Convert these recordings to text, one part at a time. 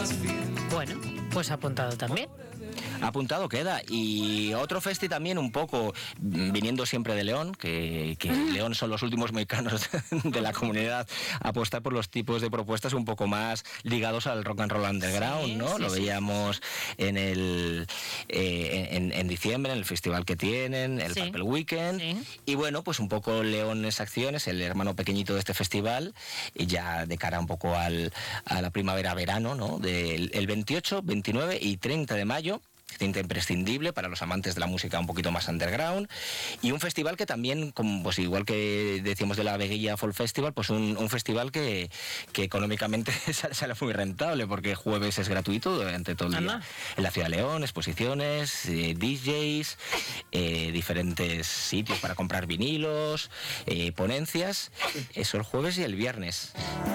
Bueno, pues apuntado también. Apuntado queda. Y otro festi también un poco, viniendo siempre de León, que León son los últimos mexicanos de la comunidad a apostar por los tipos de propuestas un poco más ligados al rock and roll underground, sí, ¿no? Sí, lo veíamos en el en diciembre, en el festival que tienen, el Purple Weekend. Sí. Y bueno, pues un poco León es Acciones, el hermano pequeñito de este festival, y ya de cara un poco a la primavera-verano, ¿no? El 28, 29 y 30 de mayo. Cinta imprescindible para los amantes de la música un poquito más underground, y un festival que también, como, pues igual que decíamos de la Veguilla Folk Festival, pues un festival que económicamente sale muy rentable, porque jueves es gratuito durante todo el día en la Ciudad de León, exposiciones, DJs, diferentes sitios para comprar vinilos, ponencias, eso el jueves y el viernes.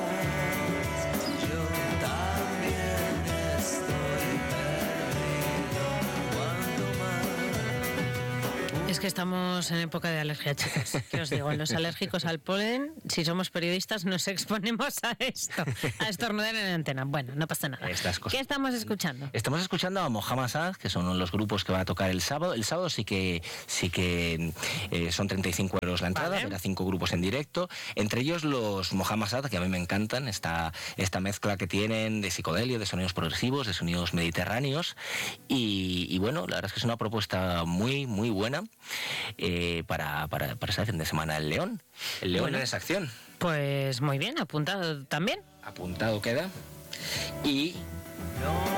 Es que estamos en época de alergia, chicos. ¿Qué os digo? Los alérgicos al polen, si somos periodistas, nos exponemos a esto, a estornudar en la antena. Bueno, no pasa nada. ¿Qué estamos escuchando? Estamos escuchando a Mohamed Saad, que son los grupos que van a tocar el sábado. El sábado sí que son 35 euros la entrada, verá 5 grupos en directo. Entre ellos los Mohamed Saad, que a mí me encantan, esta mezcla que tienen de psicodelia, de sonidos progresivos, de sonidos mediterráneos. Y bueno, la verdad es que es una propuesta muy, muy buena. Para ese fin de semana el León. El León bueno, es Acción. Pues muy bien, apuntado también. Apuntado queda. Y